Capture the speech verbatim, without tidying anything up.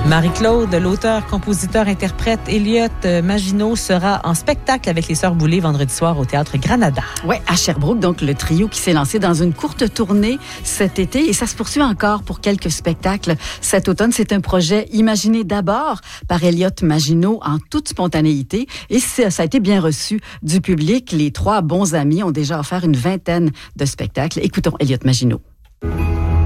Marie-Claude, l'auteur, compositeur, interprète Elliott Maginot sera en spectacle avec les Sœurs Boulay vendredi soir au Théâtre Granada. Oui, à Sherbrooke, donc le trio qui s'est lancé dans une courte tournée cet été et ça se poursuit encore pour quelques spectacles cet automne. C'est un projet imaginé d'abord par Elliott Maginot en toute spontanéité et ça a été bien reçu du public. Les trois bons amis ont déjà offert une vingtaine de spectacles. Écoutons Elliott Maginot.